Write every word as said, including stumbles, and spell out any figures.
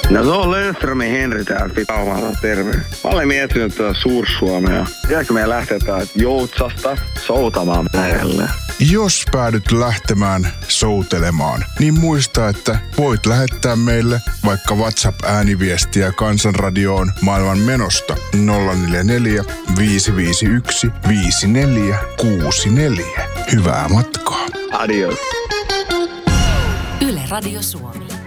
No se on Löfströmin Henri täällä Pitaumalta, terve. Mä olen miettinyt tuota Suur-Suomea. Tiedätkö meidän lähteä täältä Joutsasta soutamaan merelle? Jos päädyt lähtemään soutelemaan, niin muista, että voit lähettää meille vaikka WhatsApp-ääniviestiä Kansanradioon maailman menosta nolla neljä neljä, viisi viisi yksi, viisi neljä kuusi neljä. Hyvää matkaa. Adios. Yle Radio Suomi.